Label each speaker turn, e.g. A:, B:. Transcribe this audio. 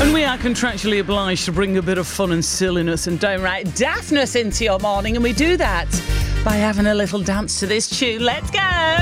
A: And we are contractually obliged to bring a bit of fun and silliness and downright daftness into your morning, and we do that by having a little dance to this tune. Let's go!